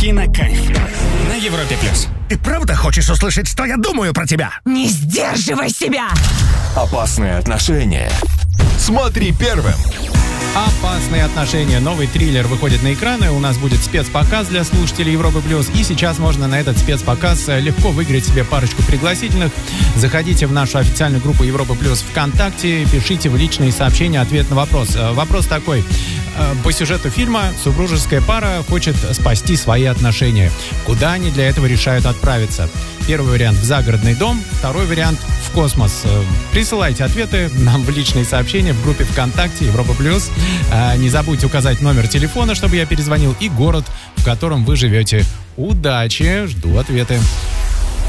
Кинокайф на Европе+. Ты правда хочешь услышать, что я думаю про тебя? Не сдерживай себя! Опасные отношения. Смотри первым. «Опасные отношения». Новый триллер выходит на экраны. У нас будет спецпоказ для слушателей Европы+. И сейчас можно на этот спецпоказ легко выиграть себе парочку пригласительных. Заходите в нашу официальную группу Европы+ ВКонтакте, пишите в личные сообщения ответ на вопрос. Вопрос такой. По сюжету фильма супружеская пара хочет спасти свои отношения. Куда они для этого решают отправиться? Первый вариант — в загородный дом, второй вариант — в космос. Присылайте ответы нам в личные сообщения в группе ВКонтакте Европа+. Не забудьте указать номер телефона, чтобы я перезвонил, и город, в котором вы живете. Удачи! Жду ответы.